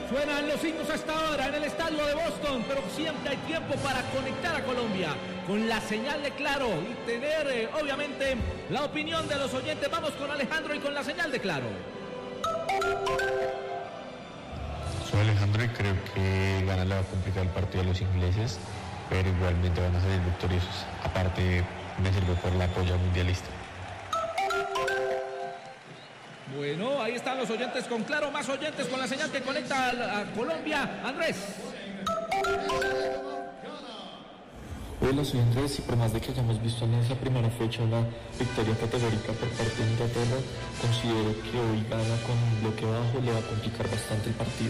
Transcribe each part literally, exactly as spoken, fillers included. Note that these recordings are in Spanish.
Suenan los himnos hasta ahora en el estadio de Boston, pero siempre hay tiempo para conectar a Colombia con la señal de Claro y tener, eh, obviamente, la opinión de los oyentes. Vamos con Alejandro y con la señal de Claro. Soy Alejandro y creo que gana le va a complicar el partido a los ingleses, pero igualmente van a salir victoriosos. Aparte, me sirve por la apoyo mundialista. Bueno, ahí están los oyentes con Claro, más oyentes con la señal que conecta a, a Colombia. Andrés. Hola, soy Andrés y por más de que hayamos visto en esa primera fecha una victoria categórica por parte de Inglaterra, considero que hoy gana con un bloque bajo, le va a complicar bastante el partido.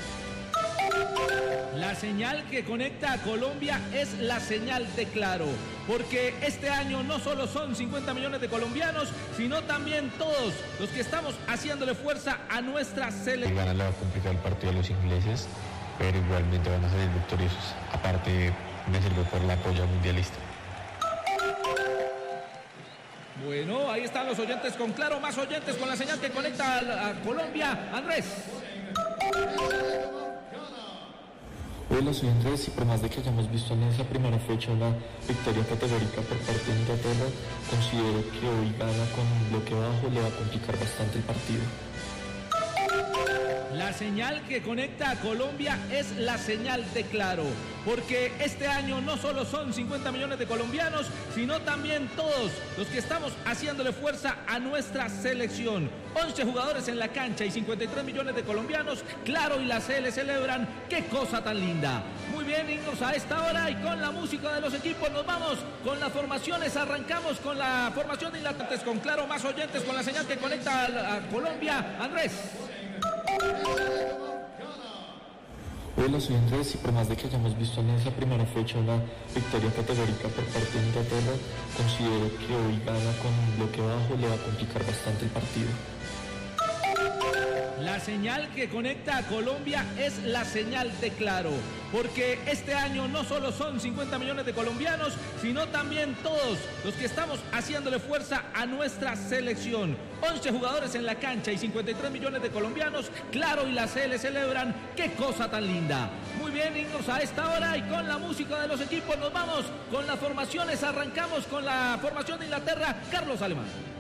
La señal que conecta a Colombia es la señal de Claro, porque este año no solo son cincuenta millones de colombianos, sino también todos los que estamos haciéndole fuerza a nuestra selección. Gana le va a complicar el partido a los ingleses, pero igualmente van a salir victoriosos. Aparte, me sirve por la apoyo mundialista. Bueno, ahí están los oyentes con Claro, más oyentes con la señal que conecta a, a Colombia. Andrés. Hola, soy Andrés y por más de que hayamos visto en esa primera fecha una victoria categórica por parte de Inglaterra, considero que hoy gana con un bloque bajo, le va a complicar bastante el partido. La señal que conecta a Colombia es la señal de Claro, porque este año no solo son cincuenta millones de colombianos, sino también todos los que estamos haciéndole fuerza a nuestra selección. once jugadores en la cancha y cincuenta y tres millones de colombianos. Claro y la C L celebran. ¡Qué cosa tan linda! Muy bien, himnos a esta hora y con la música de los equipos nos vamos con las formaciones. Arrancamos con la formación de Inglaterra con Claro, más oyentes con la señal que conecta a, a Colombia. Andrés. Hola, soy Andrés y por más de que hayamos visto en esa primera fecha una victoria categórica por parte de Inglaterra, considero que hoy gana con un bloque bajo, le va a complicar bastante el partido. La señal que conecta a Colombia es la señal de Claro, porque este año no solo son cincuenta millones de colombianos, sino también todos los que estamos haciéndole fuerza a nuestra selección. once jugadores en la cancha y cincuenta y tres millones de colombianos. Claro y la C L celebran. ¡Qué cosa tan linda! Muy bien, himnos a esta hora y con la música de los equipos nos vamos con las formaciones. Arrancamos con la formación de Inglaterra. Carlos Alemán.